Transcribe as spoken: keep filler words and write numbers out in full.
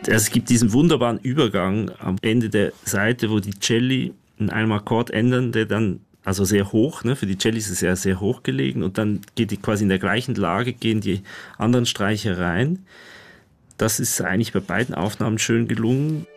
Also es gibt diesen wunderbaren Übergang am Ende der Seite, wo die Celli in einem Akkord ändern, der dann also sehr hoch, ne? Für die Celli ist es ja sehr hoch gelegen und dann geht die quasi in der gleichen Lage, gehen die anderen Streicher rein. Das ist eigentlich bei beiden Aufnahmen schön gelungen.